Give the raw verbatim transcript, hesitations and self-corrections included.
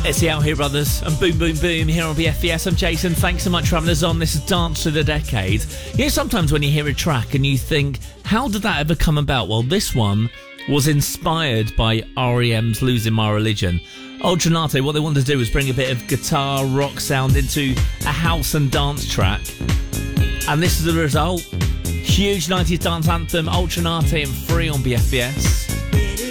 It's the Out Here Brothers and Boom Boom Boom here on B F B S. I'm Jason. Thanks so much for having us on. This is Dance Through the Decade. You know, sometimes when you hear a track and you think, how did that ever come about? Well, this one was inspired by R E M's Losing My Religion. Ultranate, what they wanted to do was bring a bit of guitar rock sound into a house and dance track. And this is the result. Huge nineties dance anthem, Ultranate and Free on B F B S.